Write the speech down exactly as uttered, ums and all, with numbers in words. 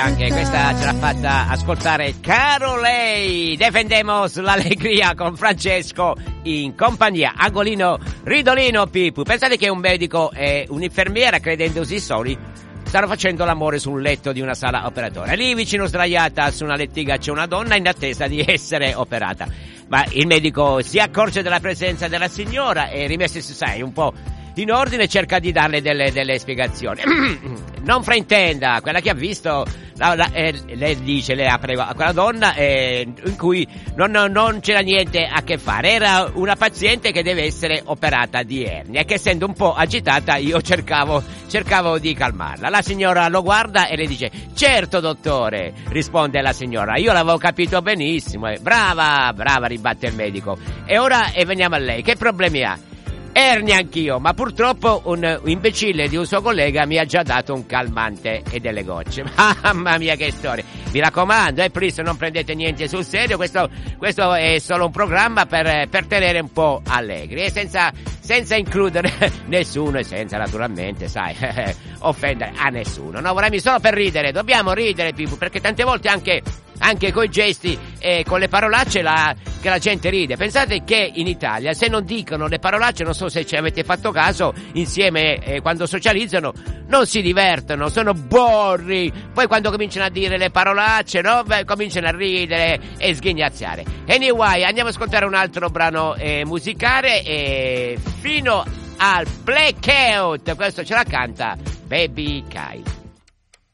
Anche questa ce l'ha fatta ascoltare Caro Lei. Defendemos l'allegria con Francesco in compagnia Angolino Ridolino Pipu. Pensate che un medico e un'infermiera, credendosi soli, stanno facendo l'amore su un letto di una sala operatoria. Lì vicino sdraiata su una lettiga c'è una donna in attesa di essere operata. Ma il medico si accorge della presenza della signora e rimessi, sai, un po' in ordine, cerca di darle delle, delle spiegazioni. Non fraintenda, quella che ha visto, la, la, eh, lei dice, lei apre a quella donna eh, in cui non, non, non c'era niente a che fare, era una paziente che deve essere operata di ernia e che, essendo un po' agitata, io cercavo, cercavo di calmarla. La signora lo guarda e le dice: certo dottore, risponde la signora, io l'avevo capito benissimo. eh. Brava, brava, ribatte il medico. E ora e veniamo a lei, che problemi ha? Ernia anch'io, ma purtroppo un imbecille di un suo collega mi ha già dato un calmante e delle gocce. Mamma mia, che storia! Mi raccomando, eh, please, non prendete niente sul serio, questo, questo è solo un programma per, per tenere un po' allegri e senza, senza includere nessuno e senza, naturalmente, sai, offendere a nessuno. No, vorrei solo per ridere, dobbiamo ridere, Pipu, perché tante volte anche... anche coi gesti e con le parolacce la, che la gente ride. Pensate che in Italia, se non dicono le parolacce, non so se ci avete fatto caso, insieme eh, quando socializzano non si divertono, sono borri. Poi quando cominciano a dire le parolacce, no? Beh, cominciano a ridere e sghignazzare. Anyway, andiamo ad ascoltare un altro brano eh, musicale e fino al blackout. Questo ce la canta Baby Kai.